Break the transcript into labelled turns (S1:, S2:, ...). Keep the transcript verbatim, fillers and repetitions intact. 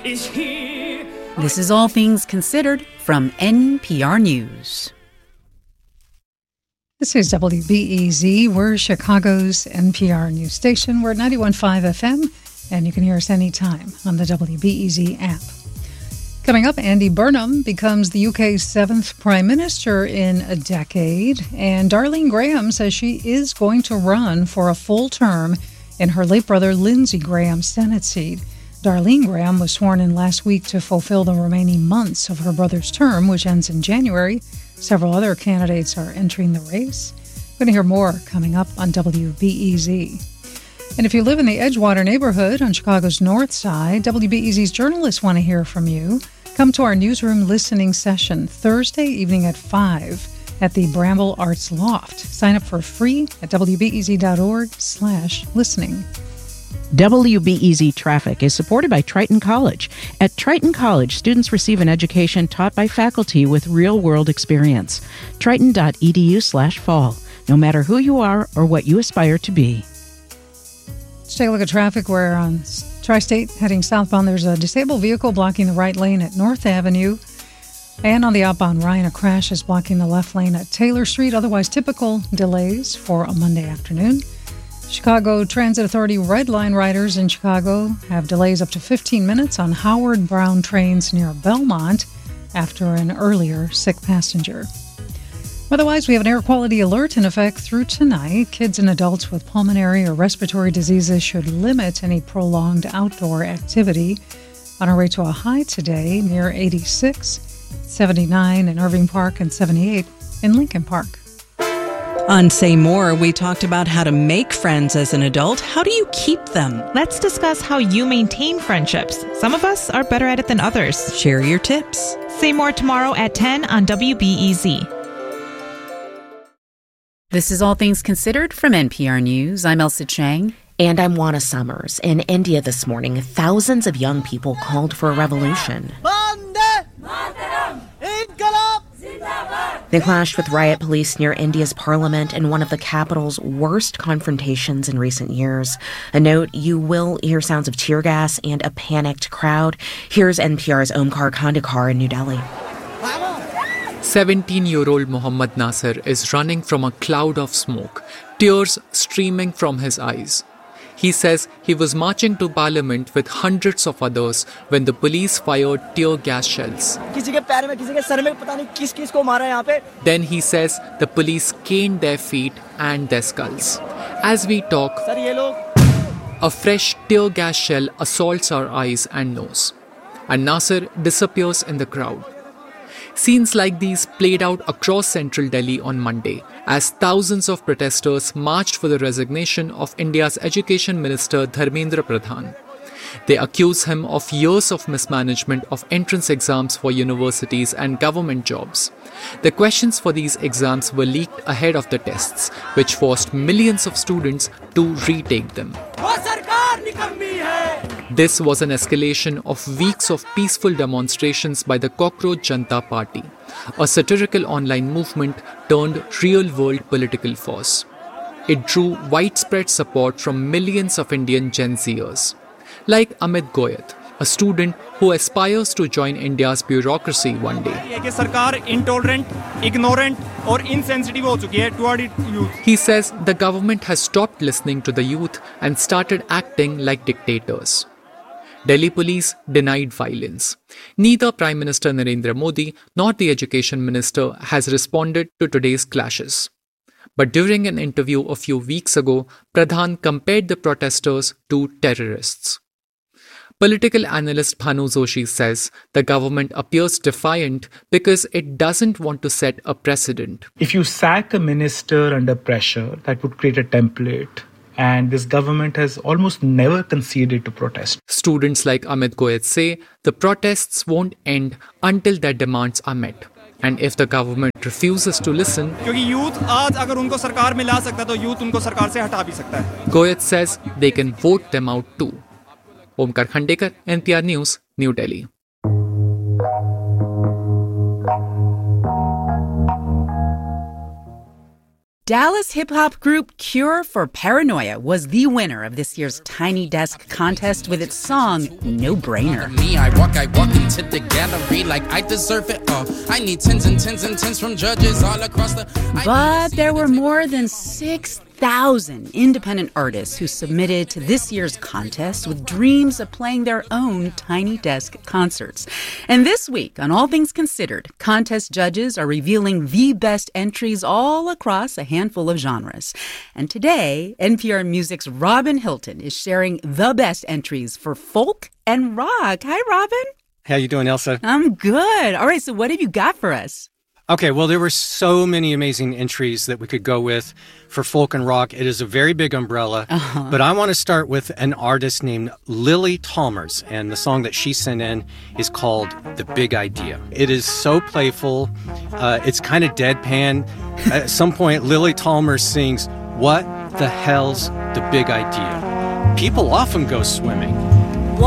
S1: is here.
S2: This is All Things Considered from N P R News.
S3: This is W B E Z. We're Chicago's N P R news station. We're at ninety-one point five F M, and you can hear us anytime on the W B E Z app. Coming up, Andy Burnham becomes the U K's seventh Prime Minister in a decade, and Darlene Graham says she is going to run for a full term in her late brother Lindsey Graham's Senate seat. Darlene Graham was sworn in last week to fulfill the remaining months of her brother's term, which ends in January. Several other candidates are entering the race. We're going to hear more coming up on W B E Z. And if you live in the Edgewater neighborhood on Chicago's north side, W B E Z's journalists want to hear from you. Come to our newsroom listening session Thursday evening at five at the Bramble Arts Loft. Sign up for free at wbez.org slash listening.
S4: W B E Z Traffic is supported by Triton College. At Triton College, students receive an education taught by faculty with real-world experience. Triton.edu slash fall. No matter who you are or what you aspire to be.
S3: Let's take a look at traffic where on Tri-State heading southbound, there's a disabled vehicle blocking the right lane at North Avenue. And on the outbound Ryan, a crash is blocking the left lane at Taylor Street. Otherwise, typical delays for a Monday afternoon. Chicago Transit Authority Red Line riders in Chicago have delays up to fifteen minutes on Howard Brown trains near Belmont after an earlier sick passenger. Otherwise, we have an air quality alert in effect through tonight. Kids and adults with pulmonary or respiratory diseases should limit any prolonged outdoor activity. On our way to a high today near eighty-six, seventy-nine in Irving Park, and seventy-eight in Lincoln Park.
S5: On Say More, we talked about how to make friends as an adult. How do you keep them?
S6: Let's discuss how you maintain friendships. Some of us are better at it than others.
S5: Share your tips.
S6: Say More tomorrow at ten on W B E Z.
S2: This is All Things Considered from N P R News. I'm Elsa Chang.
S7: And I'm Juana Summers. In India this morning, thousands of young people called for a revolution. They clashed with riot police near India's parliament in one of the capital's worst confrontations in recent years. A note, you will hear sounds of tear gas and a panicked crowd. Here's N P R's Omkar Khandekar in New Delhi.
S8: seventeen-year-old Mohammad Nasir is running from a cloud of smoke, tears streaming from his eyes. He says he was marching to Parliament with hundreds of others when the police fired tear gas shells. Then he says the police caned their feet and their skulls. As we talk, a fresh tear gas shell assaults our eyes and nose, and Nasir disappears in the crowd. Scenes like these played out across central Delhi on Monday as thousands of protesters marched for the resignation of India's Education Minister Dharmendra Pradhan. They accuse him of years of mismanagement of entrance exams for universities and government jobs. The questions for these exams were leaked ahead of the tests, which forced millions of students to retake them. This was an escalation of weeks of peaceful demonstrations by the Cockroach Janta Party, a satirical online movement turned real-world political force. It drew widespread support from millions of Indian Gen Zers, like Amit Goyat, a student who aspires to join India's bureaucracy one day. He says the government has stopped listening to the youth and started acting like dictators. Delhi police denied violence. Neither Prime Minister Narendra Modi nor the Education Minister has responded to today's clashes. But during an interview a few weeks ago, Pradhan compared the protesters to terrorists. Political analyst Bhanu Joshi says the government appears defiant because it doesn't want to set a precedent.
S9: If you sack a minister under pressure, that would create a template. And this government has almost never conceded to protest.
S8: Students like Amit Goyat say the protests won't end until their demands are met. And if the government refuses to listen, Goyat says they can vote them out too. Omkar Khandekar, N P R News, New Delhi.
S2: Dallas hip-hop group Cure for Paranoia was the winner of this year's Tiny Desk contest with its song, No Brainer.
S1: Me, I walk, I walk into the gallery like I deserve it all. I need tens and tens and tens from judges all across the...
S2: But there were more than six thousand independent artists who submitted to this year's contest with dreams of playing their own Tiny Desk concerts. And this week, on All Things Considered, contest judges are revealing the best entries all across a handful of genres. And today, N P R Music's Robin Hilton is sharing the best entries for folk and rock. Hi, Robin.
S10: How you doing, Elsa?
S2: I'm good. All right, so what have you got for us?
S10: Okay, well, there were so many amazing entries that we could go with for folk and rock. It is a very big umbrella, uh-huh. but I want to start with an artist named Lily Talmers, and the song that she sent in is called The Big Idea. It is so playful. Uh, it's kind of deadpan. At some point, Lily Talmers sings, "What the hell's the big idea? People often go swimming.